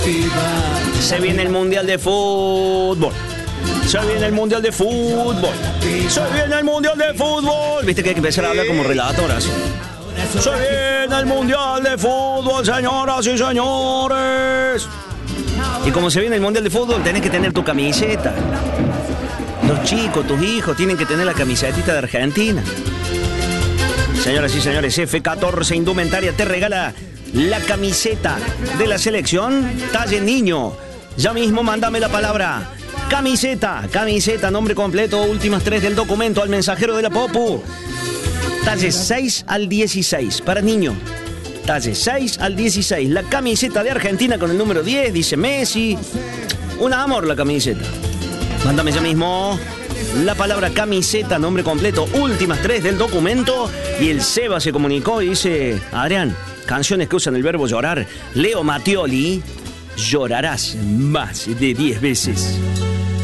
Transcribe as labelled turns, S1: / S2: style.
S1: Se viene el Mundial de Fútbol. Se viene el Mundial de Fútbol. Se viene el Mundial de Fútbol. Viste que hay que empezar a hablar como relatoras. Se viene el Mundial de Fútbol, señoras y señores. Y como se viene el Mundial de Fútbol, tenés que tener tu camiseta. Los chicos, tus hijos, tienen que tener la camisetita de Argentina. Señoras y señores, F14 Indumentaria te regala la camiseta de la selección talle niño. Ya mismo mándame la palabra camiseta, nombre completo, últimas 3 del documento al mensajero de la Popu. Talle 6 al 16 para niño. Talle 6 al 16. La camiseta de Argentina con el número 10, dice Messi. Un amor la camiseta. Mándame ya mismo la palabra camiseta, nombre completo, últimas 3 del documento. Y el Seba se comunicó y dice: Adrián, canciones que usan el verbo llorar. Leo Mattioli, llorarás más de 10 veces.